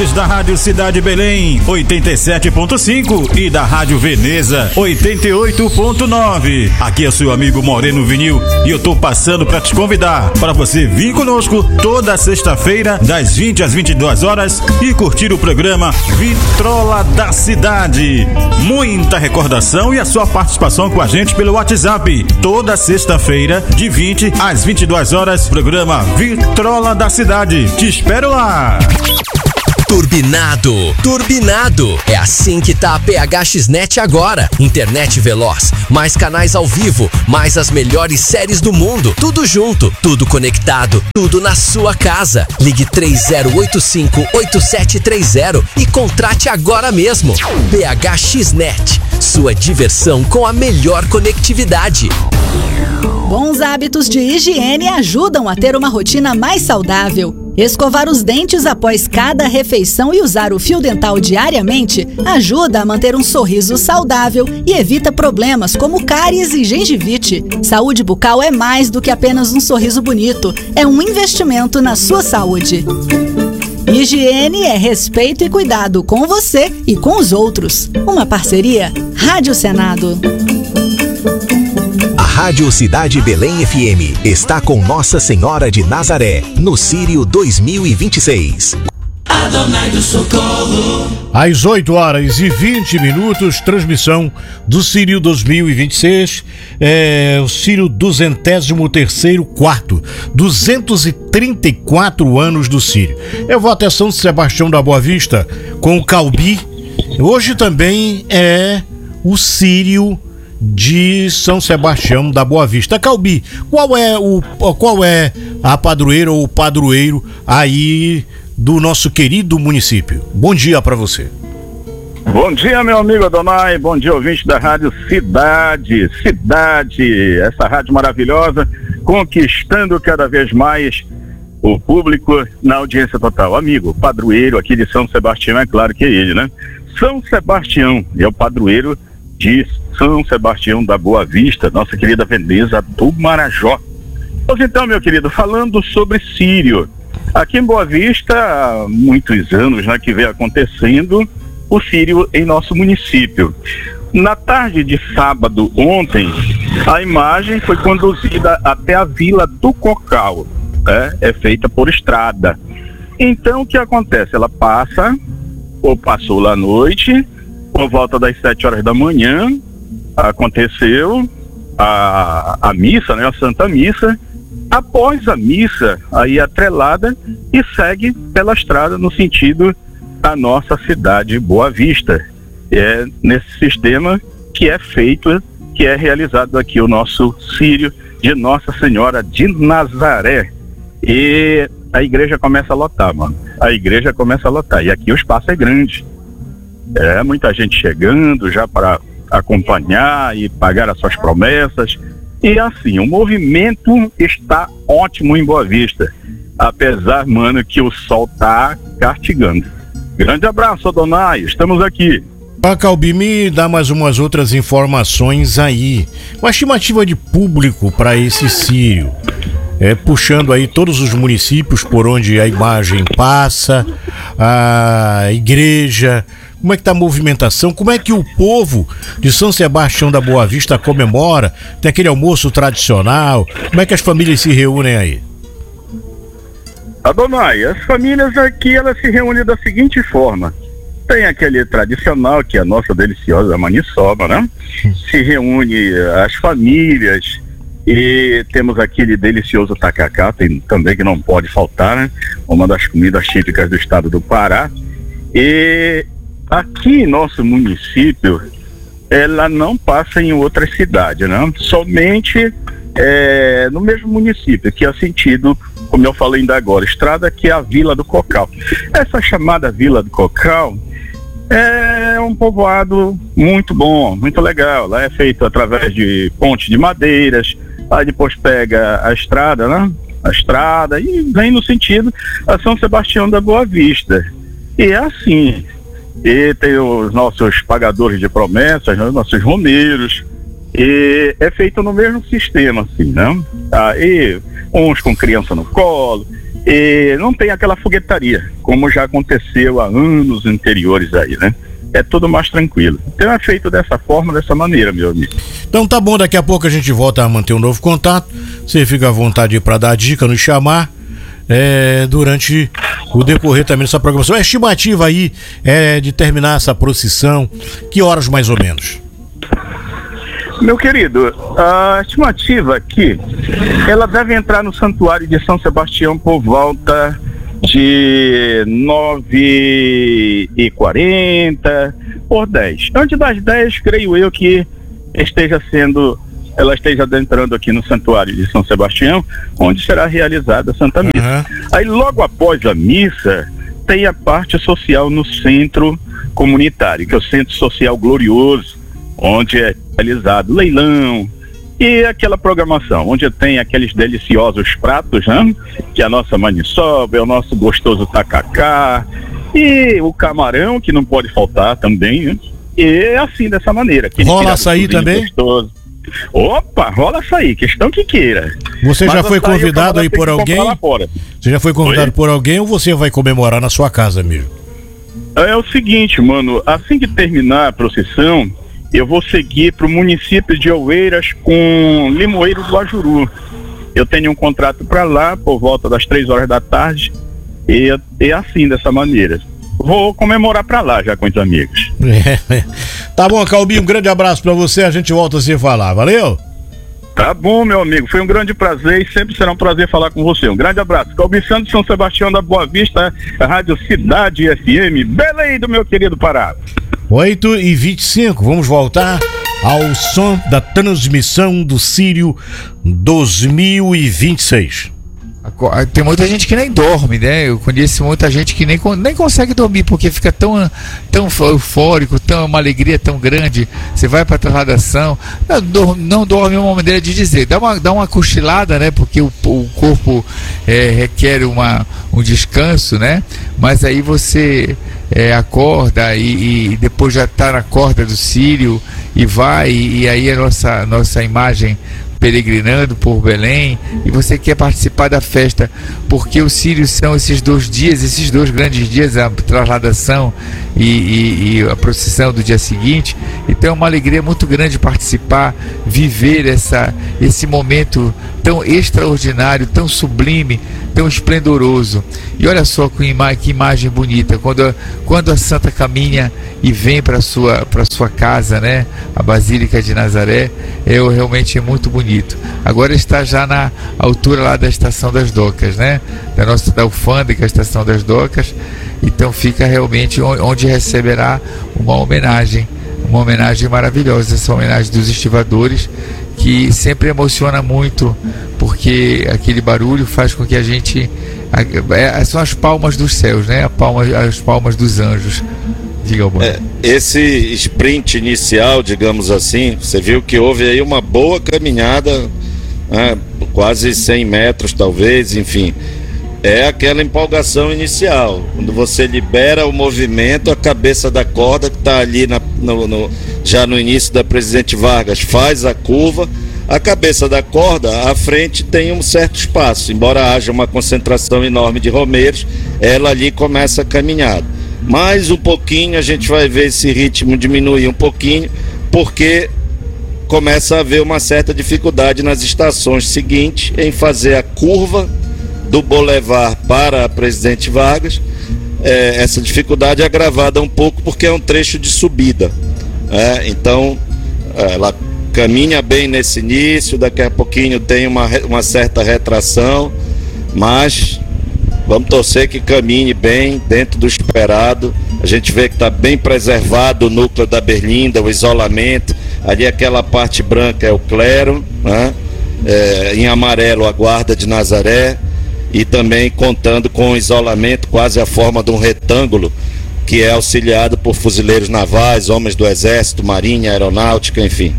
ouvintes da Rádio Cidade Belém 87.5 e da Rádio Veneza 88.9. Aqui é seu amigo Moreno Vinil e eu tô passando para te convidar para você vir conosco toda sexta-feira das 20 às 22 horas e curtir o programa Vitrola da Cidade. Muita recordação e a sua participação com a gente pelo WhatsApp. Toda sexta-feira de 20 às 22 horas, programa Vitrola da Cidade. Te espero lá. Turbinado. É assim que tá a PHXnet agora. Internet veloz, mais canais ao vivo, mais as melhores séries do mundo. Tudo junto, tudo conectado, tudo na sua casa. Ligue 3085-8730 e contrate agora mesmo. PHXnet, sua diversão com a melhor conectividade. Bons hábitos de higiene ajudam a ter uma rotina mais saudável. Escovar os dentes após cada refeição e usar o fio dental diariamente ajuda a manter um sorriso saudável e evita problemas como cáries e gengivite. Saúde bucal é mais do que apenas um sorriso bonito, é um investimento na sua saúde. Higiene é respeito e cuidado com você e com os outros. Uma parceria Rádio Senado. A Rádio Cidade Belém FM está com Nossa Senhora de Nazaré, no Círio 2026. Adonai do Socorro. Às 8h20, transmissão do Círio 2026, o Círio 233º, 234 anos do Círio. É votação de Sebastião da Boa Vista com o Calbi. Hoje também é o Círio de São Sebastião da Boa Vista. Calbi, qual é a padroeira ou o padroeiro aí do nosso querido município? Bom dia para você. Bom dia, meu amigo Adonai, bom dia, ouvinte da Rádio Cidade, essa rádio maravilhosa, conquistando cada vez mais o público na audiência total. Amigo, padroeiro aqui de São Sebastião, é claro que é ele, né? São Sebastião é o padroeiro de São Sebastião da Boa Vista, nossa querida Veneza do Marajó. Pois então, meu querido, falando sobre Círio, aqui em Boa Vista, há muitos anos, né, que vem acontecendo o Círio em nosso município. Na tarde de sábado, ontem, a imagem foi conduzida até a Vila do Cocal, é feita por estrada. Então, o que acontece? Ela passa, ou passou lá à noite, por volta das 7 horas da manhã, aconteceu a missa, né, a Santa Missa. Após a missa, aí atrelada e segue pela estrada no sentido da nossa cidade Boa Vista. É nesse sistema que é feito, que é realizado aqui o nosso Círio de Nossa Senhora de Nazaré. E a igreja começa a lotar, mano. A igreja começa a lotar. E aqui o espaço é grande. Muita gente chegando já para acompanhar e pagar as suas promessas. E assim, o movimento está ótimo em Boa Vista, apesar, mano, que o sol tá castigando. Grande abraço, Adonai, estamos aqui. Calbi, me dá mais umas outras informações aí. Uma estimativa de público para esse Círio, puxando aí todos os municípios por onde a imagem passa, a igreja. Como é que tá a movimentação? Como é que o povo de São Sebastião da Boa Vista comemora? Tem aquele almoço tradicional? Como é que as famílias se reúnem aí? Adonai, as famílias aqui, elas se reúnem da seguinte forma. Tem aquele tradicional, que é a nossa deliciosa maniçoba, né? Se reúne as famílias e temos aquele delicioso tacacá, tem também que não pode faltar, né? Uma das comidas típicas do estado do Pará. E aqui em nosso município, ela não passa em outras cidades, né? Somente no mesmo município, que é sentido, como eu falei ainda agora, estrada, que é a Vila do Cocal. Essa chamada Vila do Cocal é um povoado muito bom, muito legal. Lá é feito através de pontes de madeiras, aí depois pega a estrada, né? A estrada e vem no sentido a São Sebastião da Boa Vista. E é assim. E tem os nossos pagadores de promessas, né, nossos romeiros, e é feito no mesmo sistema, assim, né? Aí uns com criança no colo, e não tem aquela foguetaria, como já aconteceu há anos anteriores aí, né? É tudo mais tranquilo. Então é feito dessa forma, dessa maneira, meu amigo. Então tá bom, daqui a pouco a gente volta a manter um novo contato. Você fica à vontade para dar dica, nos chamar durante o decorrer também dessa programação. A estimativa aí de terminar essa procissão, que horas mais ou menos? Meu querido, a estimativa aqui, ela deve entrar no Santuário de São Sebastião por volta de 9h40 por 10. Antes das 10, creio eu que ela esteja adentrando aqui no Santuário de São Sebastião, onde será realizada a Santa Missa. Aí logo após a missa, tem a parte social no centro comunitário, que é o Centro Social Glorioso, onde é realizado leilão e aquela programação, onde tem aqueles deliciosos pratos, né? Que a nossa maniçoba, é o nosso gostoso tacacá e o camarão, que não pode faltar também, né? E é assim, dessa maneira. Rola açaí também? Gostoso. Opa, rola açaí, questão que queira. Você já foi convidado aí por alguém? Você já foi convidado por alguém ou você vai comemorar na sua casa mesmo? É o seguinte, mano, assim que terminar a procissão, eu vou seguir para o município de Oeiras com Limoeiro do Ajuru. Eu tenho um contrato para lá por volta das 3 horas da tarde e assim, dessa maneira. Vou comemorar para lá já com os amigos. Tá bom, Calbinho, um grande abraço para você, a gente volta a se falar, valeu? Tá bom, meu amigo, foi um grande prazer e sempre será um prazer falar com você. Um grande abraço. Calbinho Santos, São Sebastião da Boa Vista, Rádio Cidade FM, Belém do meu querido Pará. 8h25, vamos voltar ao som da transmissão do Sírio 2026. Tem muita gente que nem dorme, né? Eu conheço muita gente que nem consegue dormir, porque fica tão eufórico, uma alegria tão grande. Você vai para a trasladação, não dorme, é uma maneira de dizer, dá uma cochilada, né? Porque o corpo requer um descanso, né? Mas aí você acorda e depois já está na corda do Sírio e vai, e aí a nossa imagem peregrinando por Belém, e você quer participar da festa, porque os Sírios são esses 2 dias, esses 2 grandes dias, a trasladação e a procissão do dia seguinte. Então é uma alegria muito grande participar, viver esse momento tão extraordinário, tão sublime, tão esplendoroso. E olha só que imagem bonita, quando a Santa caminha e vem para sua casa, né? A Basílica de Nazaré, realmente é muito bonito. Agora está já na altura lá da Estação das Docas, né? Da alfândega, a Estação das Docas. Então fica realmente onde receberá uma homenagem maravilhosa, essa homenagem dos estivadores, que sempre emociona muito, porque aquele barulho faz com que a gente... são as palmas dos céus, né? As palmas dos anjos. Diga, esse sprint inicial, digamos assim, você viu que houve aí uma boa caminhada, né? Quase 100 metros talvez, enfim. É aquela empolgação inicial, quando você libera o movimento, a cabeça da corda que está ali já no início da Presidente Vargas faz a curva, a cabeça da corda, à frente tem um certo espaço, embora haja uma concentração enorme de romeiros, ela ali começa a caminhada. Mais um pouquinho a gente vai ver esse ritmo diminuir um pouquinho, porque começa a haver uma certa dificuldade nas estações seguintes em fazer a curva do Boulevard para a Presidente Vargas. Essa dificuldade é agravada um pouco porque é um trecho de subida, então ela caminha bem nesse início, daqui a pouquinho tem uma certa retração, mas vamos torcer que caminhe bem dentro do esperado. A gente vê que está bem preservado o núcleo da Berlinda, o isolamento. Ali aquela parte branca é o clero, né? Em amarelo a Guarda de Nazaré, e também contando com o isolamento, quase a forma de um retângulo, que é auxiliado por fuzileiros navais, homens do Exército, Marinha, Aeronáutica, enfim.